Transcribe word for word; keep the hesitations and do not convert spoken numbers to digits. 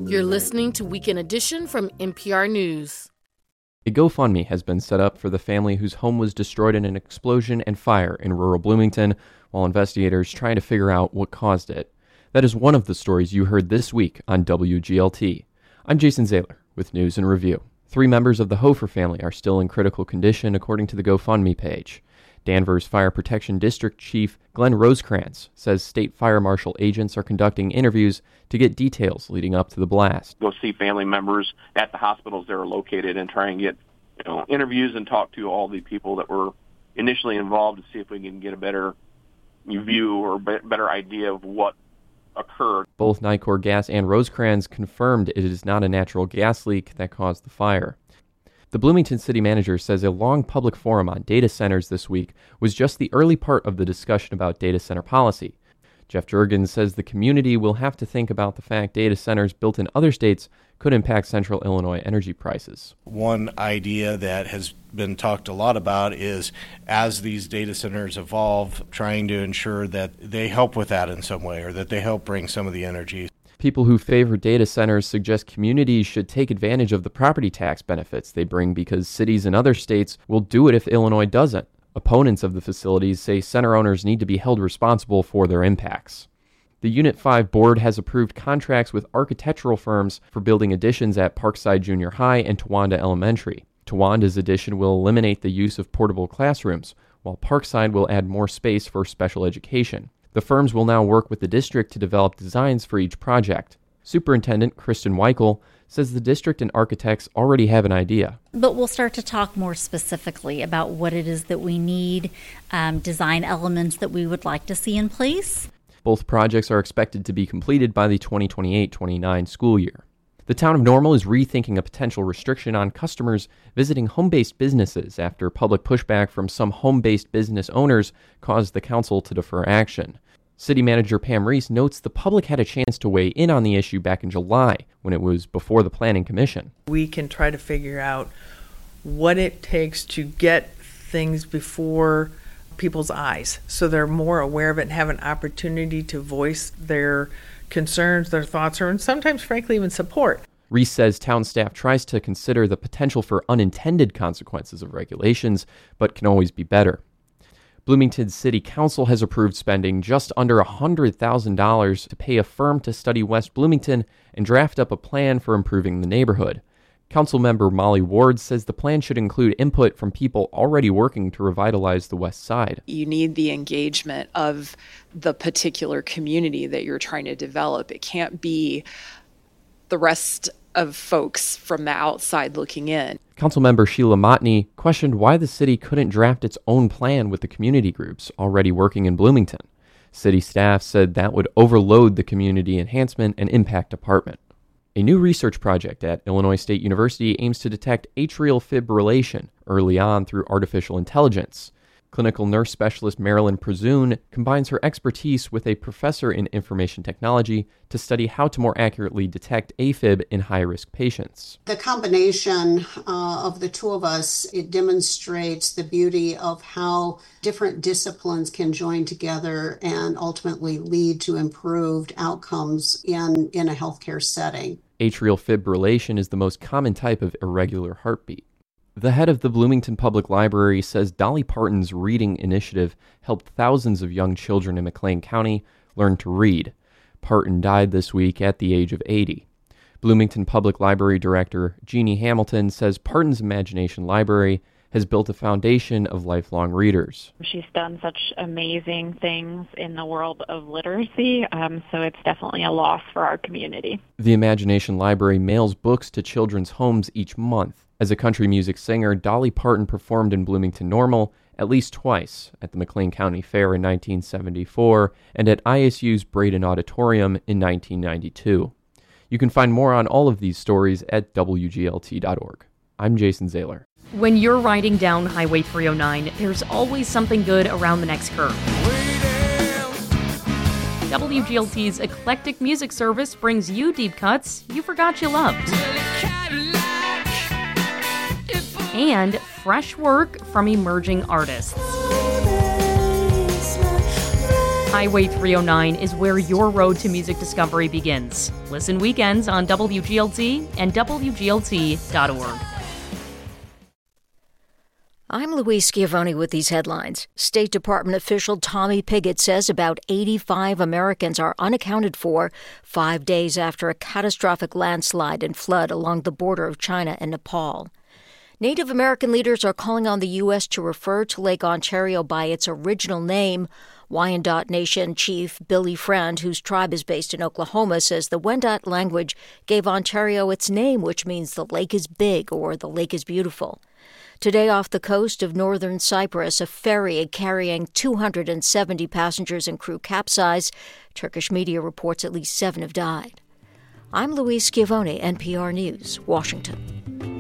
You're listening to Weekend Edition from N P R News. A GoFundMe has been set up for the family whose home was destroyed in an explosion and fire in rural Bloomington, while investigators try to figure out what caused it. That is one of the stories you heard this week on W G L T. I'm Jason Zahler with News and Review. Three members of the Hofer family are still in critical condition, according to the GoFundMe page. Danvers Fire Protection District Chief Glenn Rosecrans says state fire marshal agents are conducting interviews to get details leading up to the blast. Go see family members at the hospitals that are located and try and get you know, interviews and talk to all the people that were initially involved to see if we can get a better view or be- better idea of what occurred. Both Nicor Gas and Rosecrans confirmed it is not a natural gas leak that caused the fire. The Bloomington city manager says a long public forum on data centers this week was just the early part of the discussion about data center policy. Jeff Jurgens says the community will have to think about the fact data centers built in other states could impact central Illinois energy prices. One idea that has been talked a lot about is as these data centers evolve, trying to ensure that they help with that in some way or that they help bring some of the energy. People who favor data centers suggest communities should take advantage of the property tax benefits they bring because cities in other states will do it if Illinois doesn't. Opponents of the facilities say center owners need to be held responsible for their impacts. The Unit five board has approved contracts with architectural firms for building additions at Parkside Junior High and Towanda Elementary. Towanda's addition will eliminate the use of portable classrooms, while Parkside will add more space for special education. The firms will now work with the district to develop designs for each project. Superintendent Kristen Weichel says the district and architects already have an idea. But we'll start to talk more specifically about what it is that we need, um, design elements that we would like to see in place. Both projects are expected to be completed by the twenty twenty-eight twenty-nine school year. The town of Normal is rethinking a potential restriction on customers visiting home-based businesses after public pushback from some home-based business owners caused the council to defer action. City Manager Pam Reese notes the public had a chance to weigh in on the issue back in July when it was before the Planning Commission. We can try to figure out what it takes to get things before people's eyes so they're more aware of it and have an opportunity to voice their concerns, their thoughts, or and sometimes, frankly, even support. Reese says town staff tries to consider the potential for unintended consequences of regulations, but can always be better. Bloomington City Council has approved spending just under one hundred thousand dollars to pay a firm to study West Bloomington and draft up a plan for improving the neighborhood. Councilmember Molly Ward says the plan should include input from people already working to revitalize the West Side. You need the engagement of the particular community that you're trying to develop. It can't be the rest of folks from the outside looking in. Councilmember Sheila Motney questioned why the city couldn't draft its own plan with the community groups already working in Bloomington. City staff said that would overload the community enhancement and impact department. A new research project at Illinois State University aims to detect atrial fibrillation early on through artificial intelligence. Clinical nurse specialist Marilyn Prezoon combines her expertise with a professor in information technology to study how to more accurately detect AFib in high-risk patients. The combination uh, of the two of us, it demonstrates the beauty of how different disciplines can join together and ultimately lead to improved outcomes in, in a healthcare setting. Atrial fibrillation is the most common type of irregular heartbeat. The head of the Bloomington Public Library says Dolly Parton's reading initiative helped thousands of young children in McLean County learn to read. Parton died this week at the age of eighty. Bloomington Public Library Director Jeannie Hamilton says Parton's Imagination Library has built a foundation of lifelong readers. She's done such amazing things in the world of literacy, um, so it's definitely a loss for our community. The Imagination Library mails books to children's homes each month. As a country music singer, Dolly Parton performed in Bloomington Normal at least twice, at the McLean County Fair in nineteen seventy-four and at I S U's Braden Auditorium in nineteen ninety-two. You can find more on all of these stories at W G L T dot org. I'm Jason Zahler. When you're riding down Highway three oh nine, there's always something good around the next curve. W G L T's eclectic music service brings you deep cuts you forgot you loved. And fresh work from emerging artists. Highway three oh nine is where your road to music discovery begins. Listen weekends on W G L T and W G L T dot org. I'm Louise Schiavone with these headlines. State Department official Tommy Pigott says about eighty-five Americans are unaccounted for five days after a catastrophic landslide and flood along the border of China and Nepal. Native American leaders are calling on the U S to refer to Lake Ontario by its original name. Wyandot Nation Chief Billy Friend, whose tribe is based in Oklahoma, says the Wendat language gave Ontario its name, which means the lake is big or the lake is beautiful. Today, off the coast of northern Cyprus, a ferry carrying two hundred seventy passengers and crew capsized. Turkish media reports at least seven have died. I'm Louise Schiavone, N P R News, Washington.